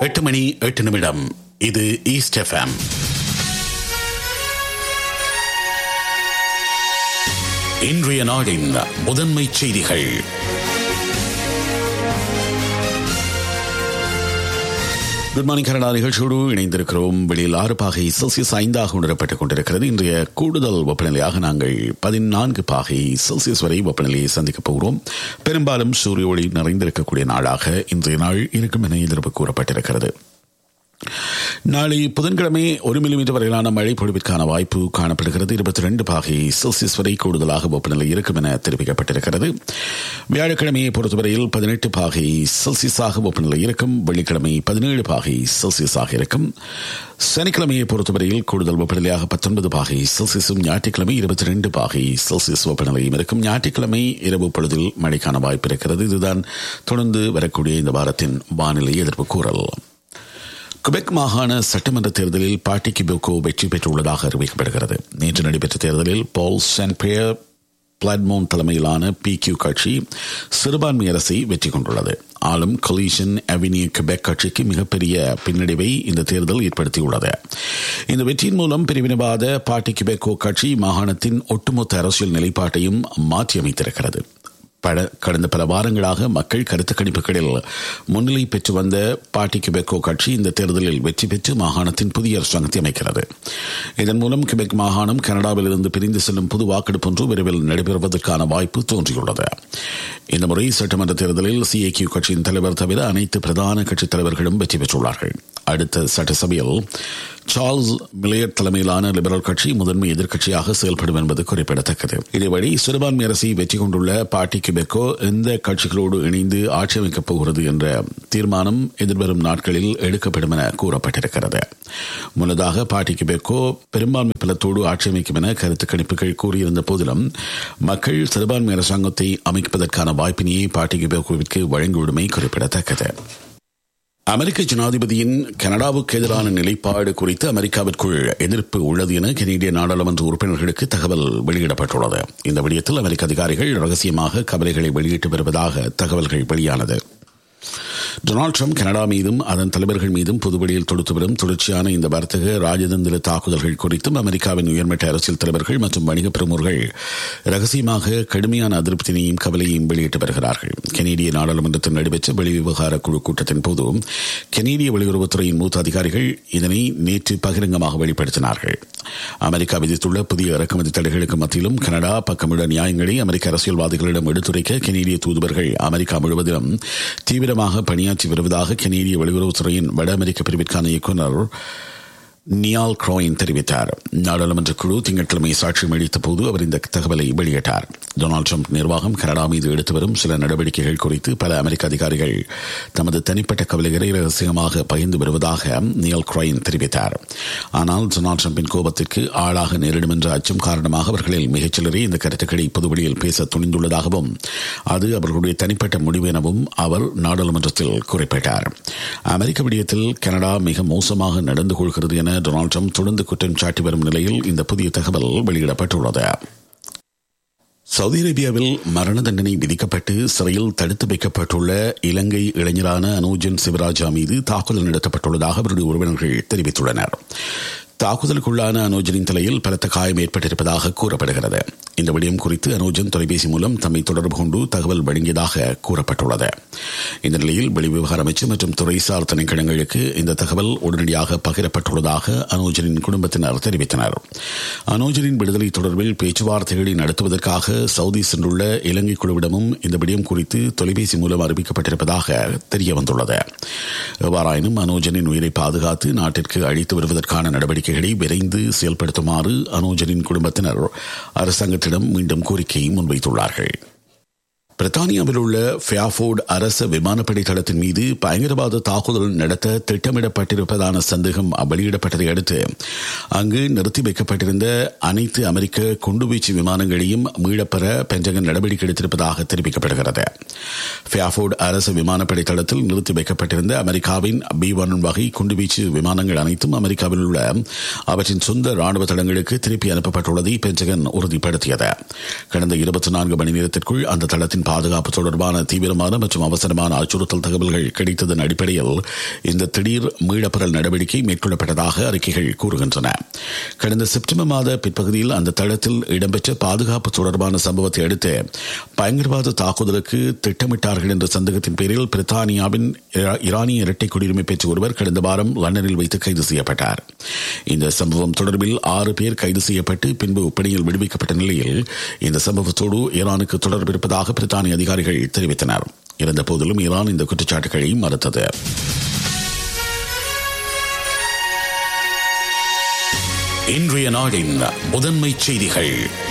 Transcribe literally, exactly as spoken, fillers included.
எட்டு மணி எட்டு நிமிடம். இது ஈஸ்ட் எஃப்எம். இன்றைய நாடின் முதன்மை செய்திகள். குட் மார்னிங் கனடா நிகழ்ச்சியோடு இணைந்திருக்கிறோம். வெளியில் ஆறு பாகை செல்சியஸ் ஐந்தாக உணரப்பட்டுக் கொண்டிருக்கிறது. இன்றைய கூடுதல் வெப்பநிலையாக நாங்கள் பதினான்கு பாகை செல்சியஸ் வரை வெப்பநிலையை சந்திக்கப் போகிறோம். பெரும்பாலும் சூரிய ஒளி நிறைந்திருக்கக்கூடிய நாளாக இன்றைய நாள் இருக்கும் என எதிர்ப்பு கூறப்பட்டிருக்கிறது. நாளை புதன்கிழமை ஒரு மில்லிமீட்டர் வரையிலான மழை பொழிவிற்கான வாய்ப்பு காணப்படுகிறது. இருபத்தி ரெண்டு பாகை செல்சியஸ் வரை கூடுதலாக வெப்பநிலை இருக்கும் என தெரிவிக்கப்பட்டிருக்கிறது. வியாழக்கிழமையை பொறுத்தவரையில் பதினெட்டு பாகை செல்சியஸாக வெப்பநிலை இருக்கும். வெள்ளிக்கிழமை பதினேழு பாகை செல்சியஸாக இருக்கும். சனிக்கிழமையை பொறுத்தவரையில் கூடுதல் வெப்பநிலையாக பத்தொன்பது பாகை செல்சியஸும், ஞாயிற்றுக்கிழமை இருபத்தி ரெண்டு பாகை செல்சியஸ் வெப்பநிலையும் இருக்கும். ஞாயிற்றுக்கிழமை இரவு பொழுதில் மழைக்கான வாய்ப்பு இருக்கிறது. இதுதான் தொடர்ந்து வரக்கூடிய இந்த வாரத்தின் வானிலை எதிர்ப்பு கூறல். குபெக் மாகாண சட்டமன்ற தேர்தலில் பார்ட்டி கிபெக்கோ வெற்றி பெற்றுள்ளதாக அறிவிக்கப்படுகிறது. நேற்று நடைபெற்ற தேர்தலில் பால் சான்பியர் பிளாட்மோன் தலைமையிலான பி கியூ கட்சி சிறுபான்மை அரசை வெற்றி கொண்டுள்ளது. ஆளும் கொலிஷன் அவென்யூ கிபெக் கட்சிக்கு மிகப்பெரிய பின்னடைவை இந்த தேர்தல் ஏற்படுத்தியுள்ளது. இந்த வெற்றியின் மூலம் பிரிவினைவாத பார்ட்டி கிபெக்கோ கட்சி மாகாணத்தின் ஒட்டுமொத்த அரசியல் நிலைப்பாட்டையும் மாற்றியமைத்திருக்கிறது. கடந்த பல வாரங்களாக மக்கள் கருத்து கணிப்புகளில் முன்னிலை பெற்று வந்த பார்ட்டி கிபெக்கோ கட்சி இந்த தேர்தலில் வெற்றி பெற்று மாகாணத்தின் புதிய அரசாங்கத்தை அமைக்கிறது. இதன் மூலம் கிபெக் மாகாணம் கனடாவில் இருந்து பிரிந்து செல்லும் பொது வாக்கெடுப்பு ஒன்று விரைவில் நடைபெறுவதற்கான வாய்ப்பு தோன்றியுள்ளது. இந்த முறை சட்டமன்ற தேர்தலில் சிஏகியூ கட்சியின் தலைவர் தவிர அனைத்து பிரதான கட்சித் தலைவர்களும் வெற்றி பெற்றுள்ளார்கள். அடுத்த சட்டசபையில் சார்ல்ஸ் மில்லியட் தலைமையிலான லிபரல் கட்சி முதன்மை எதிர்க்கட்சியாக செயல்படும் என்பது குறிப்பிடத்தக்கது. இதேவழி சிறுபான்மை அரசை வெற்றி கொண்டுள்ள பார்ட்டி கிபெக்கோ எந்த கட்சிகளோடு இணைந்து ஆட்சி அமைக்கப் போகிறது என்ற தீர்மானம் எதிர்வரும் நாட்களில் எடுக்கப்படும் என கூறப்பட்டிருக்கிறது. முன்னதாக பார்ட்டி கிபெக்கோ பெரும்பான்மை பலத்தோடு ஆட்சி அமைக்கும் என கருத்து கணிப்புகள் கூறியிருந்த போதிலும் மக்கள் சிறுபான்மை அரசாங்கத்தை அமைப்பதற்கான வாய்ப்பினையை பார்ட்டி கிபெக்கோவிற்கு வழங்கியுள்ளமை குறிப்பிடத்தக்கது. அமெரிக்க ஜனாதிபதியின் கனடாவுக்கு எதிரான நிலைப்பாடு குறித்து அமெரிக்காவிற்குள் எதிர்ப்பு உள்ளது என கனேடிய நாடாளுமன்ற உறுப்பினர்களுக்கு தகவல் வெளியிடப்பட்டுள்ளது. இந்த விடயத்தில் அமெரிக்க அதிகாரிகள் ரகசியமாக கவலைகளை வெளியிட்டு வருவதாக தகவல்கள் வெளியானது. டொனால்டு டிரம்ப் கனடா மீதும் அதன் தலைவர்கள் மீதும் பொதுவெளியில் தொடுத்து வரும் தொடர்ச்சியான இந்த வர்த்தக ராஜதந்திர தாக்குதல்கள் குறித்தும் அமெரிக்காவின் உயர்மட்ட அரசியல் தலைவர்கள் மற்றும் வணிக பிரமுகர்கள் ரகசியமாக கடுமையான அதிருப்தியையும் கவலையையும் வெளியிட்டு வருகிறார்கள். கனேடிய நாடாளுமன்றத்தில் நடைபெற்ற வெளிவிவகார குழு கூட்டத்தின் போது கனேடிய வெளியுறவுத்துறையின் மூத்த அதிகாரிகள் இதனை நேற்று பகிரங்கமாக வெளிப்படுத்தினார்கள். அமெரிக்கா விதித்துள்ள புதிய இறக்குமதி தடைகளுக்கு மத்தியிலும் கனடா பக்கமிட நியாயங்களை அமெரிக்க அரசியல்வாதிகளிடம் எடுத்துரைக்க கனேடிய தூதுவர்கள் அமெரிக்கா முழுவதிலும் தீவிரமாக பணியாற்றி வருவதாக கனேடிய வெளியுறவுத்துறையின் வட அமெரிக்க பிரிவிற்கான இயக்குநர் நியால் க்ரோயின் தெரிவித்தார். நாடாளுமன்ற குழு திங்கட்கிழமை சாட்சியம் அளித்த போது அவர் இந்த தகவலை வெளியிட்டார். டொனால்டு டிரம்ப் நிர்வாகம் கனடா மீது எடுத்து வரும் சில நடவடிக்கைகள் குறித்து பல அமெரிக்க அதிகாரிகள் தமது தனிப்பட்ட கவலைகளை ரகசியமாக பகிர்ந்து வருவதாக நியால் க்ரோயின் தெரிவித்தார். ஆனால் டொனால்டு டிரம்பின் கோபத்திற்கு ஆளாக நேரிடும் என்ற அச்சம் காரணமாக அவர்களில் மிகச்சிலரே இந்த கருத்துக்களை பொதுவெளியில் பேச துணிந்துள்ளதாகவும் அது அவர்களுடைய தனிப்பட்ட முடிவு எனவும் அவர் நாடாளுமன்றத்தில் குறிப்பிட்டார். அமெரிக்க விடயத்தில் கனடா மிக மோசமாக நடந்து கொள்கிறது என டொனால்டு டிரம்ப் தொடர்ந்து குற்றம் சாட்டி வரும் நிலையில் இந்த புதிய தகவல் வெளியிடப்பட்டுள்ளது. சவுதி அரேபியாவில் மரண தண்டனை விதிக்கப்பட்டு சிறையில் தடுத்து வைக்கப்பட்டுள்ள இலங்கை இளைஞரான அனோஜன் சிவராஜா மீது தாக்குதல் நடத்தப்பட்டுள்ளதாக அவருடைய உறவினர்கள் தெரிவித்துள்ளனர். தாக்குதலுக்குள்ளான அனோஜனின் தலையில் பலத்த காயம் ஏற்பட்டிருப்பதாக கூறப்படுகிறது. இந்த விடயம் குறித்து அனோஜன் தொலைபேசி மூலம் தம்மை தொடர்பு கொண்டு தகவல் வழங்கியதாக கூறப்பட்டுள்ளது. இந்த நிலையில் வெளிவிவகார அமைச்சு மற்றும் துறைசார் திணைக்களங்களுக்கு இந்த தகவல் உடனடியாக பகிரப்பட்டுள்ளதாக அனோஜனின் குடும்பத்தினர் தெரிவித்தனர். அனோஜனின் விடுதலை தொடர்பில் பேச்சுவார்த்தைகளை நடத்துவதற்காக சவுதி சென்றுள்ள இலங்கை குழுவிடமும் இந்த விடயம் குறித்து தொலைபேசி மூலம் அறிவிக்கப்பட்டிருப்பதாக தெரியவந்துள்ளது. எவ்வாறாயினும் அனோஜனின் உயிரை பாதுகாத்து நாட்டிற்கு அழைத்து வருவதற்கான நடவடிக்கைகளை விரைந்து செயல்படுத்துமாறு அனோஜனின் குடும்பத்தினர் அரசாங்கத்திடம் மீண்டும் கோரிக்கை முன்வைத்துள்ளார்கள். பிரித்தானியாவில் உள்ள ஃபேர்ஃபோர்ட் அரச விமானப்படை தளத்தின் மீது பயங்கரவாத தாக்குதல் நடத்த திட்டமிடப்பட்டிருப்பதான சந்தேகம் வெளியிடப்பட்டதை அடுத்து அங்கு நிறுத்தி வைக்கப்பட்டிருந்த அனைத்து அமெரிக்க குண்டுவீச்சு விமானங்களையும் மீளப்பெற பென்டகன் நடவடிக்கை எடுத்திருப்பதாக தெரிவிக்கப்படுகிறது. ஃபேர்ஃபோர்ட் அரசு விமானப்படை தளத்தில் நிறுத்தி வைக்கப்பட்டிருந்த அமெரிக்காவின் பி ஒன் வகை குண்டுவீச்சு விமானங்கள் அனைத்தும் அமெரிக்காவில் உள்ள அவற்றின் சொந்த ராணுவ தளங்களுக்கு திருப்பி அனுப்பப்பட்டுள்ளதை பென்டகன் உறுதிப்படுத்தியது. கடந்த இருபத்தி நான்கு மணி நேரத்திற்குள் அந்த தளத்தின் பாதுகாப்பு தொடர்பான தீவிரமான மற்றும் அவசரமான அச்சுறுத்தல் தகவல்கள் கிடைத்ததன் அடிப்படையில் இந்த திடீர் மீளப்பெறல் நடவடிக்கை மேற்கொள்ளப்பட்டதாக அறிக்கைகள் கூறுகின்றன. கடந்த செப்டம்பர் மாத பிற்பகுதியில் அந்த தளத்தில் இடம்பெற்ற பாதுகாப்பு தொடர்பான சம்பவத்தை அடுத்து பயங்கரவாத தாக்குதலுக்கு திட்டமிட்டார்கள் என்ற சந்தேகத்தின் பேரில் பிரித்தானியாவின் ஈரானிய இரட்டை குடியுரிமை பெற்ற ஒருவர் கடந்த வாரம் லண்டனில் வைத்து கைது செய்யப்பட்டார். இந்த சம்பவம் தொடர்பில் ஆறு பேர் கைது செய்யப்பட்டு பின்பு பிணையில் விடுவிக்கப்பட்ட நிலையில் இந்த சம்பவத்தோடு ஈரானுக்கு தொடர்பு இருப்பதாக பிரித்தானிய அதிகாரிகள் தெரிவித்தனர். இருந்த போதிலும் ஈரான் இந்த குற்றச்சாட்டுகளை மறுத்தது. இன்றைய நாடின் முதன்மை செய்திகள்.